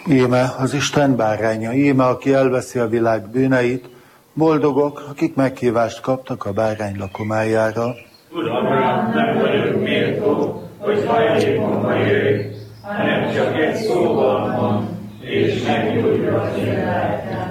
Íme az Isten báránya, íme, aki elveszi a világ bűneit, boldogok, akik meghívást kaptak a bárány lakomájára. Uram, nem vagyok méltó, hogy hajlékomba jöjj, hanem csak egy szóval mond, és meggyógyul az én lelkem.